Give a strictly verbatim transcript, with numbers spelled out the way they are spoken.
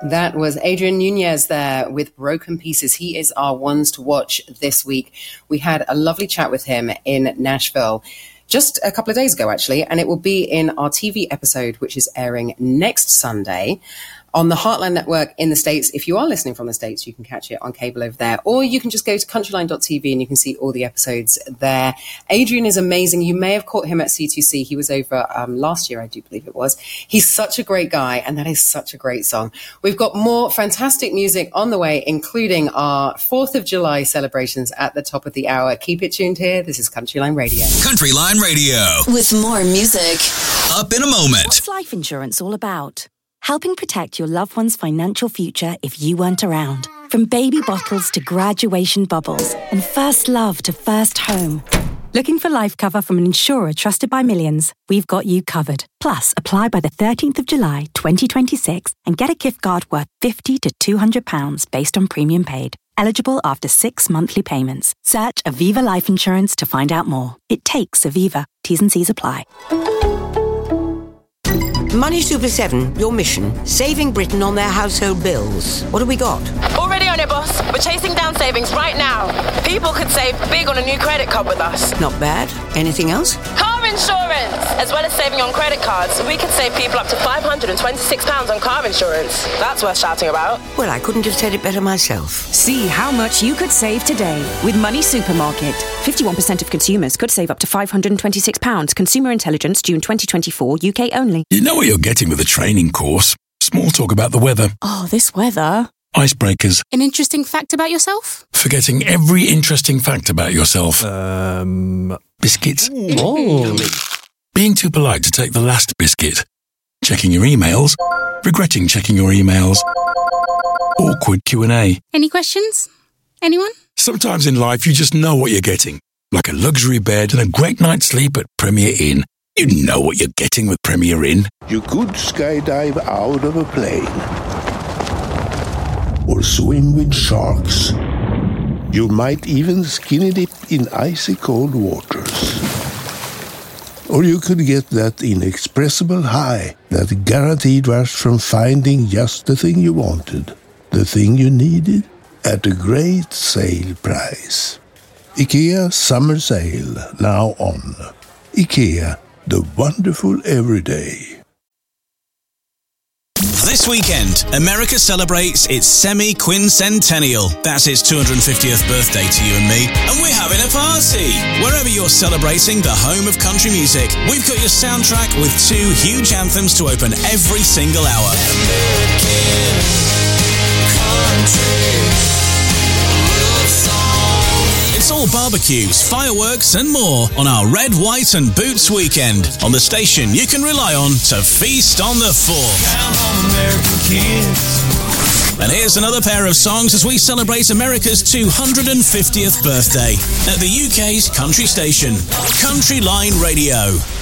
That was Adrian Nunez there with Broken Pieces. He is our ones to watch this week. We had a lovely chat with him in Nashville just a couple of days ago, actually, and it will be in our T V episode, which is airing next Sunday on the Heartland Network in the States. If you are listening from the States, you can catch it on cable over there, or you can just go to countryline dot t v and you can see all the episodes there. Adrian is amazing. You may have caught him at C two C. He was over um, last year, I do believe it was. He's such a great guy, and that is such a great song. We've got more fantastic music on the way, including our fourth of July celebrations at the top of the hour. Keep it tuned here. This is Countryline Radio. Countryline Radio. With more music. Up in a moment. What's life insurance all about? Helping protect your loved one's financial future if you weren't around. From baby bottles to graduation bubbles and first love to first home. Looking for life cover from an insurer trusted by millions? We've got you covered. Plus, apply by the thirteenth of July, twenty twenty-six and get a gift card worth fifty to two hundred pounds based on premium paid. Eligible after six monthly payments. Search Aviva Life Insurance to find out more. It takes Aviva. T's and C's apply. Money Super seven, your mission, saving Britain on their household bills. What have we got? Already on it, boss. We're chasing down savings right now. People could save big on a new credit card with us. Not bad. Anything else? Car insurance! As well as saving on credit cards, we could save people up to five hundred twenty-six pounds on car insurance. That's worth shouting about. Well, I couldn't have said it better myself. See how much you could save today with Money Supermarket. fifty-one percent of consumers could save up to five hundred twenty-six pounds. Consumer Intelligence, June twenty twenty-four, U K only. You know what you're getting with a training course. Small talk about the weather. Oh, this weather. Icebreakers. An interesting fact about yourself? Forgetting every interesting fact about yourself. Um... Biscuits. Oh. Being too polite to take the last biscuit. Checking your emails. Regretting checking your emails. Awkward Q and A. Any questions? Anyone? Sometimes in life you just know what you're getting. Like a luxury bed and a great night's sleep at Premier Inn. You know what you're getting with Premier Inn. You could skydive out of a plane. Or swim with sharks. You might even skinny dip in icy cold waters. Or you could get that inexpressible high, that guaranteed rush from finding just the thing you wanted, the thing you needed, at a great sale price. IKEA Summer Sale, now on. IKEA, the wonderful everyday. This weekend, America celebrates its semi-quincentennial. That's its two hundred fiftieth birthday to you and me. And we're having a party. Wherever you're celebrating the home of country music, we've got your soundtrack with two huge anthems to open every single hour. American country. It's all barbecues, fireworks and more on our Red, White and Boots weekend on the station you can rely on to feast on the four. Count on American kids. And here's another pair of songs as we celebrate America's two hundred fiftieth birthday at the U K's country station, Countryline Radio.